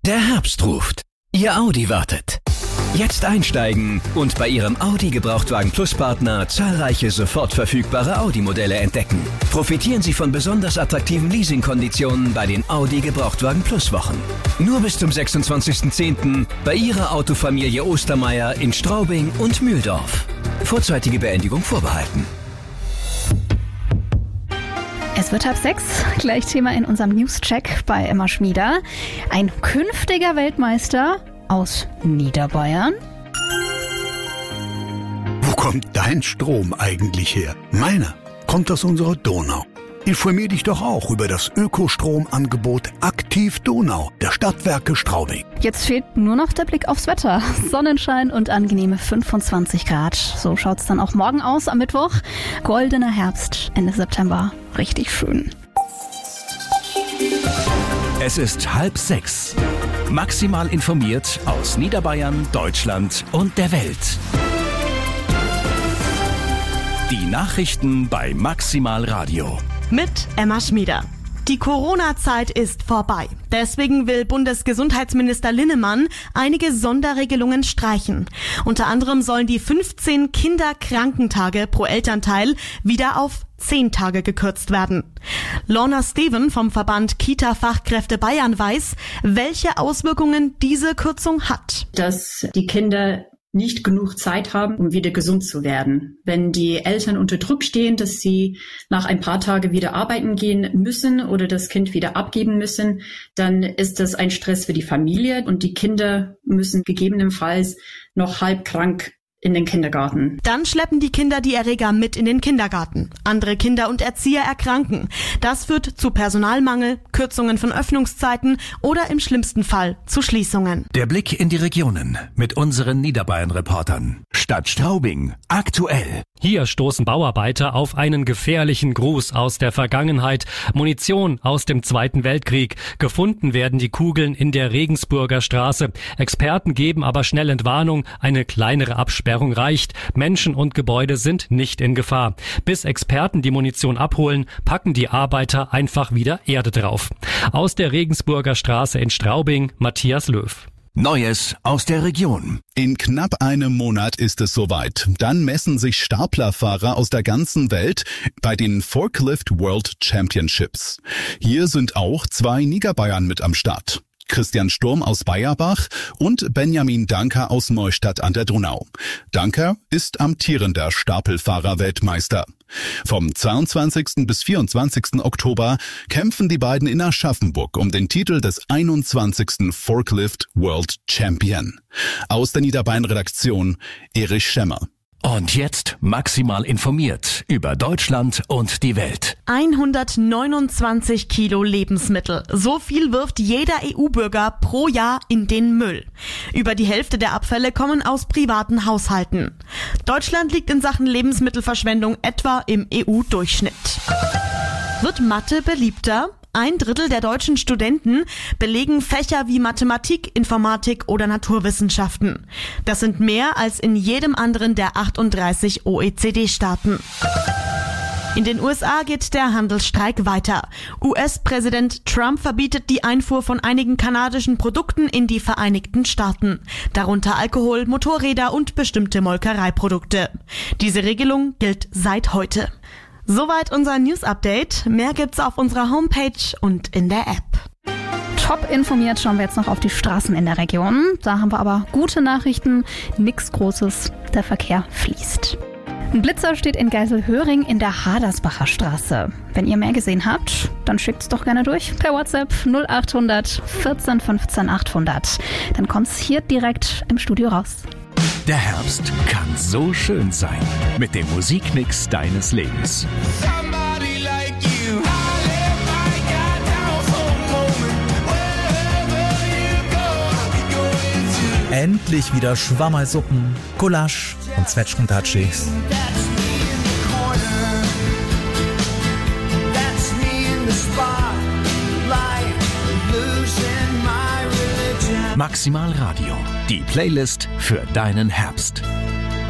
Der Herbst ruft. Ihr Audi wartet. Jetzt einsteigen und bei Ihrem Audi Gebrauchtwagen Plus Partner zahlreiche sofort verfügbare Audi-Modelle entdecken. Profitieren Sie von besonders attraktiven Leasingkonditionen bei den Audi Gebrauchtwagen Plus Wochen. Nur bis zum 26.10. bei Ihrer Autofamilie Ostermeier in Straubing und Mühldorf. Vorzeitige Beendigung vorbehalten. Es wird 5:30, gleich Thema in unserem News-Check bei Emma Schmieder. Ein künftiger Weltmeister aus Niederbayern. Wo kommt dein Strom eigentlich her? Meiner kommt aus unserer Donau. Informier dich doch auch über das Ökostromangebot Aktiv Donau der Stadtwerke Straubing. Jetzt fehlt nur noch der Blick aufs Wetter. Sonnenschein und angenehme 25 Grad. So schaut's dann auch morgen aus am Mittwoch. Goldener Herbst, Ende September. Richtig schön. Es ist 5:30. Maximal informiert aus Niederbayern, Deutschland und der Welt. Die Nachrichten bei Maximal Radio. Mit Emma Schmieder. Die Corona-Zeit ist vorbei. Deswegen will Bundesgesundheitsminister Linnemann einige Sonderregelungen streichen. Unter anderem sollen die 15 Kinderkrankentage pro Elternteil wieder auf 10 Tage gekürzt werden. Lorna Steven vom Verband Kita-Fachkräfte Bayern weiß, welche Auswirkungen diese Kürzung hat. Dass die Kinder nicht genug Zeit haben, um wieder gesund zu werden. Wenn die Eltern unter Druck stehen, dass sie nach ein paar Tagen wieder arbeiten gehen müssen oder das Kind wieder abgeben müssen, dann ist das ein Stress für die Familie und die Kinder müssen gegebenenfalls noch halb krank in den Kindergarten. Dann schleppen die Kinder die Erreger mit in den Kindergarten. Andere Kinder und Erzieher erkranken. Das führt zu Personalmangel, Kürzungen von Öffnungszeiten oder im schlimmsten Fall zu Schließungen. Der Blick in die Regionen mit unseren Niederbayern-Reportern. Stadt Straubing, aktuell. Hier stoßen Bauarbeiter auf einen gefährlichen Gruß aus der Vergangenheit. Munition aus dem Zweiten Weltkrieg. Gefunden werden die Kugeln in der Regensburger Straße. Experten geben aber schnell Entwarnung. Eine kleinere Absperrung reicht. Menschen und Gebäude sind nicht in Gefahr. Bis Experten die Munition abholen, packen die Arbeiter einfach wieder Erde drauf. Aus der Regensburger Straße in Straubing, Matthias Löw. Neues aus der Region. In knapp einem Monat ist es soweit. Dann messen sich Staplerfahrer aus der ganzen Welt bei den Forklift World Championships. Hier sind auch 2 Niederbayern mit am Start. Christian Sturm aus Bayerbach und Benjamin Danker aus Neustadt an der Donau. Danker ist amtierender Stapelfahrer-Weltmeister. Vom 22. bis 24. Oktober kämpfen die beiden in Aschaffenburg um den Titel des 21. Forklift World Champion. Aus der Niederbayern-Redaktion Erich Schemmer. Und jetzt maximal informiert über Deutschland und die Welt. 129 Kilo Lebensmittel. So viel wirft jeder EU-Bürger pro Jahr in den Müll. Über die Hälfte der Abfälle kommen aus privaten Haushalten. Deutschland liegt in Sachen Lebensmittelverschwendung etwa im EU-Durchschnitt. Wird Mathe beliebter? 1/3 der deutschen Studenten belegen Fächer wie Mathematik, Informatik oder Naturwissenschaften. Das sind mehr als in jedem anderen der 38 OECD-Staaten. In den USA geht der Handelsstreik weiter. US-Präsident Trump verbietet die Einfuhr von einigen kanadischen Produkten in die Vereinigten Staaten, darunter Alkohol, Motorräder und bestimmte Molkereiprodukte. Diese Regelung gilt seit heute. Soweit unser News-Update. Mehr gibt's auf unserer Homepage und in der App. Top informiert schauen wir jetzt noch auf die Straßen in der Region. Da haben wir aber gute Nachrichten. Nichts Großes. Der Verkehr fließt. Ein Blitzer steht in Geiselhöring in der Hadersbacher Straße. Wenn ihr mehr gesehen habt, dann schickt's doch gerne durch per WhatsApp 0800 14 15 800. Dann kommt's hier direkt im Studio raus. Der Herbst kann so schön sein. Mit dem Musikmix deines Lebens. Endlich wieder Schwammersuppen, Gulasch und Zwetschgentatschis. Maximal Radio, die Playlist für deinen Herbst.